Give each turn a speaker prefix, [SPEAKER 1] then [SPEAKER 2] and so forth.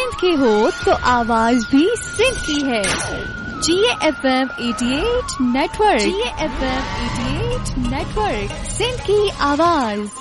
[SPEAKER 1] सिंध के हो तो आवाज भी सिंध की है। GFM 88 network, GFM 88 network, Sindh की आवाज।